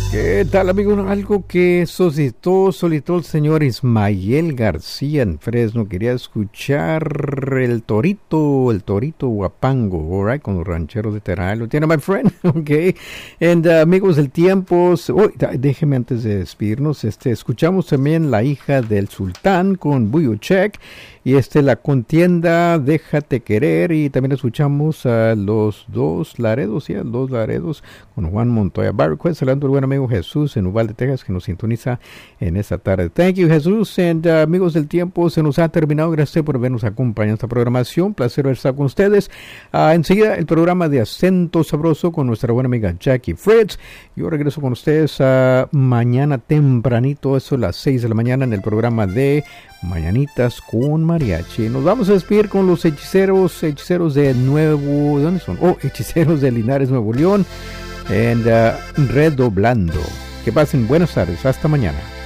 ¿Qué tal, amigo? Algo que solicitó el señor Ismael García en Fresno. Quería escuchar el torito Huapango, all right, con los rancheros de Teral. ¿Lo tiene, my friend? Ok. And, amigos del tiempo, déjeme antes de despedirnos, escuchamos también La hija del sultán con Buyuchek. Y la contienda Déjate querer, y también escuchamos a los dos Laredos con Juan Montoya. Bar request, hablando del buen amigo Jesús en Uvalde, Texas, que nos sintoniza en esta tarde. Thank you, Jesús. And, amigos del tiempo, se nos ha terminado. Gracias por habernos acompañado en esta programación. Placer estar con ustedes. Enseguida el programa de Acento Sabroso con nuestra buena amiga Jackie Fritz. Yo regreso con ustedes mañana tempranito, eso a las 6 de la mañana, en el programa de Mañanitas con Mariachi. Nos vamos a despedir con los hechiceros de ¿dónde son? Hechiceros de Linares, Nuevo León, and Redoblando. Que pasen buenas tardes, hasta mañana.